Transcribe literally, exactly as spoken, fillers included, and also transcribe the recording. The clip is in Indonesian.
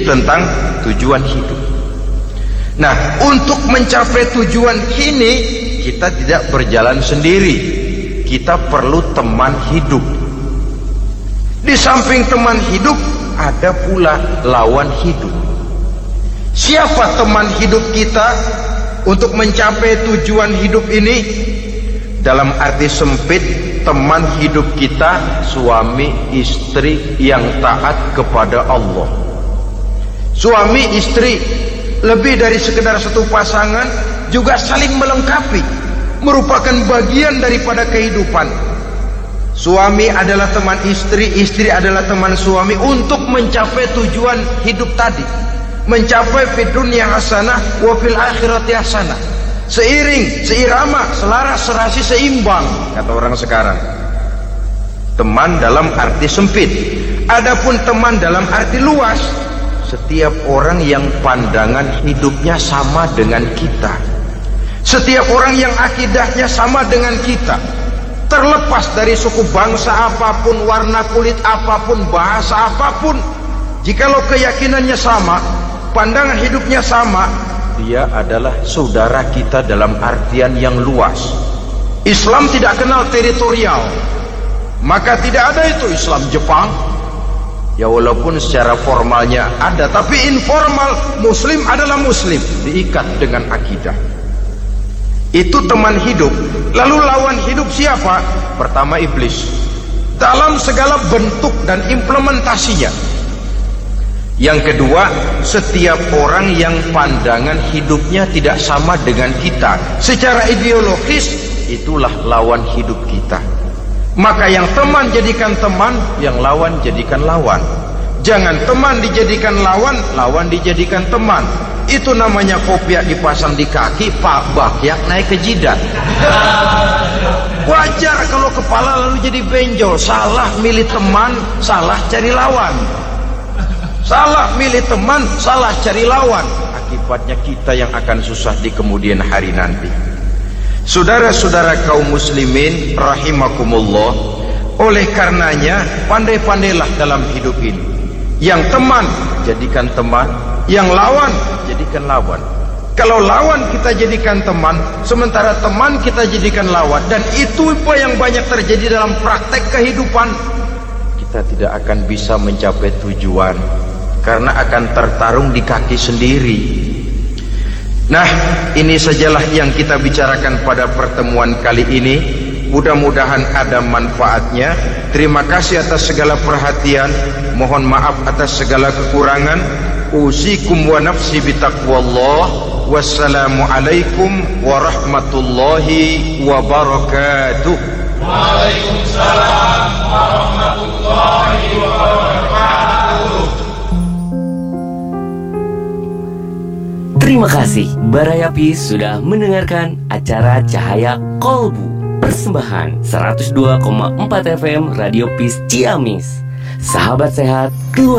tentang tujuan hidup. Nah, untuk mencapai tujuan ini kita tidak berjalan sendiri. Kita perlu teman hidup. Di samping teman hidup ada pula lawan hidup. Siapa teman hidup kita untuk mencapai tujuan hidup ini? Dalam arti sempit, teman hidup kita suami istri yang taat kepada Allah. Suami istri lebih dari sekedar satu pasangan, juga saling melengkapi, merupakan bagian daripada kehidupan. Suami adalah teman istri, istri adalah teman suami untuk mencapai tujuan hidup tadi, mencapai fid dunya hasanah wa fil akhirati hasanah. Seiring, seirama, selaras, serasi, seimbang, kata orang sekarang. Teman dalam arti sempit. Adapun teman dalam arti luas, setiap orang yang pandangan hidupnya sama dengan kita, setiap orang yang akidahnya sama dengan kita, terlepas dari suku bangsa apapun, warna kulit apapun, bahasa apapun, jikalau keyakinannya sama, pandangan hidupnya sama, dia adalah saudara kita dalam artian yang luas. Islam tidak kenal teritorial, maka tidak ada itu Islam Jepang. Ya walaupun secara formalnya ada, tapi informal muslim adalah muslim, diikat dengan akidah. Itu teman hidup. Lalu lawan hidup siapa? Pertama iblis, dalam segala bentuk dan implementasinya. Yang kedua, setiap orang yang pandangan hidupnya tidak sama dengan kita secara ideologis, itulah lawan hidup kita. Maka yang teman jadikan teman, yang lawan jadikan lawan. Jangan teman dijadikan lawan, lawan dijadikan teman. Itu namanya kopiah dipasang di kaki, pak bakyak naik ke jidat. Wajar kalau kepala lalu jadi benjol. Salah milih teman, salah cari lawan. Salah milih teman, salah cari lawan. Akibatnya kita yang akan susah di kemudian hari nanti. Saudara-saudara kaum muslimin rahimakumullah, oleh karenanya pandai-pandailah dalam hidup ini. Yang teman jadikan teman, yang lawan jadikan lawan. Kalau lawan kita jadikan teman, sementara teman kita jadikan lawan, dan itu apa yang banyak terjadi dalam praktek kehidupan, kita tidak akan bisa mencapai tujuan karena akan tertarung di kaki sendiri. Nah, ini sajalah yang kita bicarakan pada pertemuan kali ini. Mudah-mudahan ada manfaatnya. Terima kasih atas segala perhatian. Mohon maaf atas segala kekurangan. Usikum wa nafsi bitaqwallah. Wassalamualaikum warahmatullahi wabarakatuh. Waalaikumsalam warahmatullahi wabarakatuh. Terima kasih Baraya Peace sudah mendengarkan acara Cahaya Kolbu. Persembahan seratus dua koma empat F M Radio Peace Ciamis. Sahabat sehat, keluarga